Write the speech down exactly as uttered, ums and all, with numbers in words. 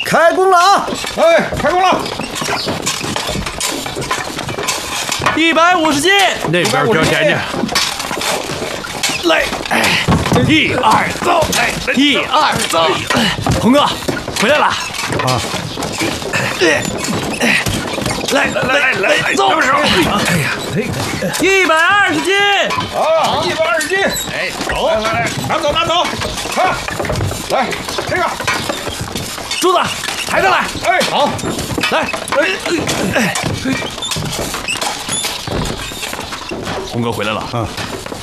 开工了啊！ 哎，开工了！ 一百五十斤， 那边交钱去。 来，哎，一二走，哎，一二走。红哥，回来了啊！来来来来，走！哎呀，一百二十斤啊，一百二十斤！哎，走，来来来，拿走拿走，看，来这个。 柱子，抬上来！ 哎，好， 来，哎，哎，红哥回来了。嗯，